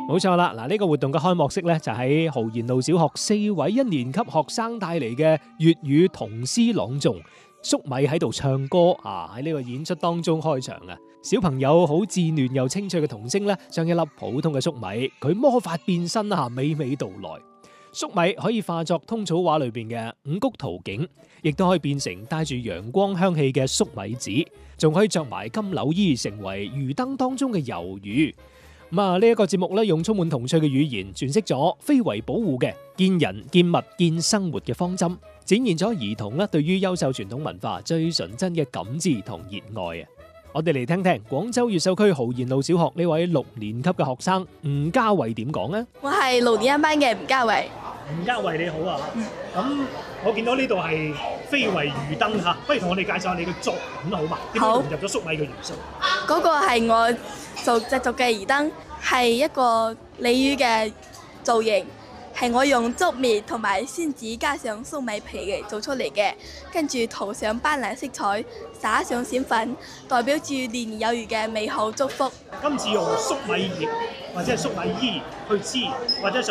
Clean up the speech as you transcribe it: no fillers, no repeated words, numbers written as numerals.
冇錯啦，嗱，呢個活動嘅開幕式咧就喺豪賢路小學4位1年級學生帶嚟嘅粵語童詩朗誦，粟米喺度唱歌啊！喺呢個演出當中開場啊，小朋友好稚嫩又清脆嘅童聲咧，像一粒普通嘅粟米，佢魔法變身啊，娓娓道來。粟米可以化作通草話裏邊嘅五穀圖景，亦都可以變成帶住陽光香氣嘅粟米紙，仲可以着埋金縷衣，成為魚燈當中嘅魷魚。呢一個節目咧，用充滿童趣嘅語言詮釋咗非遺保護嘅見人見物見生活嘅方針，展現咗兒童咧對於優秀傳統文化最純真嘅感知同熱愛啊！我哋嚟聽聽廣州越秀區豪賢路小學呢位6年級嘅學生吳家慧點講啊！ 我係6年一班嘅吳家慧。 吳家慧你好啊！咁我見到呢度係非遺魚燈嚇，不如同我哋介紹下你嘅作品好嘛？點樣融入咗粟米嘅元素？ 嗰個係我製作嘅魚燈，係一個鯉魚嘅造型，係我用竹篾同埋宣紙加上粟米皮嘅做出嚟嘅，跟住塗上斑斕色彩，灑上閃粉，代表住年年有餘嘅美好祝福。 今次用粟米葉或者係粟米衣去黐，或者